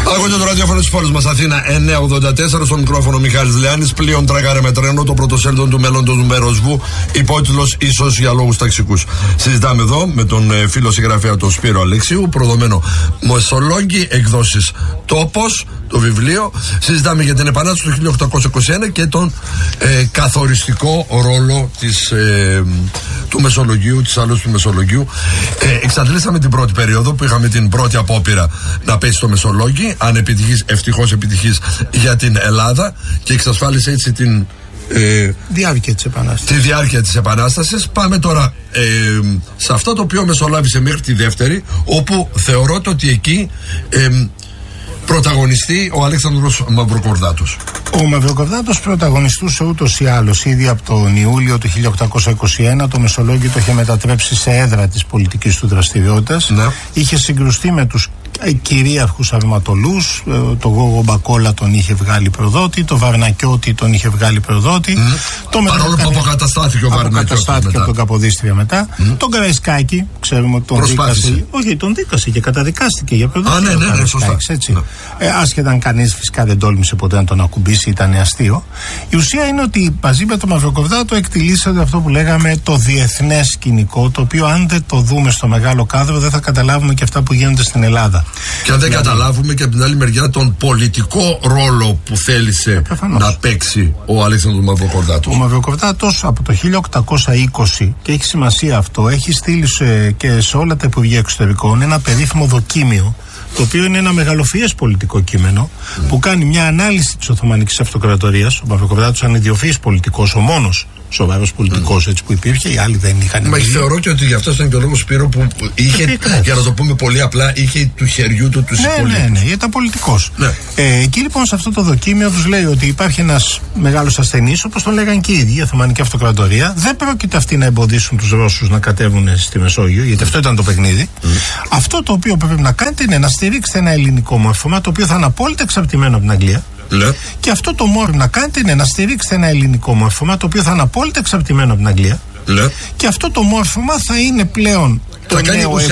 Ακούτε το ραδιόφωνο της πόλης μας Αθήνα 984, στο μικρόφωνο Μιχάλης Λεάνης. Πλοίον τρακάρε με τρένο, το πρωτοσέλιδο του μέλλοντος νούμερος Βου, υπότιτλος ίσως για λόγους ταξικούς. Συζητάμε εδώ με τον φίλο συγγραφέα τον Σπύρο Αλέξιου, προδομένο Μεσολόγγι, εκδόσεις Τόπος, το βιβλίο. Συζητάμε για την Επανάσταση του 1821 και τον καθοριστικό ρόλο του Μεσολογγίου, της άλλης του Μεσολογγίου. Εξαντλήσαμε την πρώτη περίοδο που είχαμε την πρώτη απόπειρα να πέσει στο Μεσολόγγι, αν επιτυχής, ευτυχώς επιτυχής για την Ελλάδα, και εξασφάλισε έτσι την τη διάρκεια της Επανάστασης. Πάμε τώρα σε αυτό το οποίο μεσολάβησε μέχρι τη δεύτερη, όπου θεωρώ ότι εκεί πρωταγωνιστεί ο Αλέξανδρος Μαυροκορδάτος. Ο Μαυροκορδάτος πρωταγωνιστούσε ούτως ή άλλως ήδη από τον Ιούλιο του 1821. Το Μεσολόγγιο το είχε μετατρέψει σε έδρα της πολιτικής του δραστηριότητας. Ναι. Είχε συγκρουστεί με τους κυρίαρχους αρματολούς. Το Γόγο Μπακόλα τον είχε βγάλει προδότη, το Βαρνακιώτη τον είχε βγάλει προδότη. Παρόλο που αποκαταστάθηκε ο Βαρνακιώτη. Αποκαταστάθηκε από τον Καποδίστρια μετά. Τον Καραϊσκάκη, ξέρουμε ότι τον δίκασε. Όχι, τον δίκασε και καταδικάστηκε για προδότη. Ναι, σωστά. Άσχετα αν κανείς φυσικά δεν τόλμησε ποτέ να τον ακουμπήσει, ήταν αστείο. Η ουσία είναι ότι μαζί με τον Μαυροκορδάτο εκτιλήσεται αυτό που λέγαμε το διεθνές σκηνικό, το οποίο αν δεν το δούμε στο μεγάλο κάδρο δεν θα καταλάβουμε και αυτά που γίνονται στην Ελλάδα. Και αν δεν καταλάβουμε και από την άλλη μεριά τον πολιτικό ρόλο που θέλησε να παίξει ο Αλέξανδρος Μαυροκορδάτος. Ο Μαυροκορδάτος από το 1820, και έχει σημασία αυτό, έχει στείλει και σε όλα τα Υπουργεία Εξωτερικών ένα περίφημο δοκίμιο, το οποίο είναι ένα μεγαλοφυές πολιτικό κείμενο που κάνει μια ανάλυση της Οθωμανικής Αυτοκρατορίας. Ο Μαυροκορδάτος ήταν ιδιοφυής πολιτικός, ο μόνος σοβαρός πολιτικός έτσι που υπήρχε, οι άλλοι δεν είχαν. Μα θεωρώ και ότι γι' αυτό ήταν και ο λόγος, Σπύρο, που είχε, για να το πούμε πολύ απλά, είχε του χεριού του τους υπολείπους. Ναι, ήταν πολιτικός. Ναι. Εκεί λοιπόν σε αυτό το δοκίμιο τους λέει ότι υπάρχει ένας μεγάλος ασθενής, όπως τον λέγανε και οι ίδιοι, η Οθωμανική Αυτοκρατορία. Δεν πρόκειται αυτοί να εμποδίσουν τους Ρώσους να κατέβουν στη Μεσόγειο, γιατί αυτό ήταν το παιχνίδι. Αυτό το οποίο πρέπει να κάνετε είναι να στηρίξετε ένα ελληνικό μόρφωμα, το οποίο θα είναι απόλυτα εξαρτημένο από την Αγγλία. Και αυτό το μόνο να κάνετε είναι να στηρίξετε ένα ελληνικό μόρφωμα, το οποίο θα είναι απόλυτα εξαρτημένο από την Αγγλία. Και αυτό το μόρφωμα θα είναι πλέον το νέο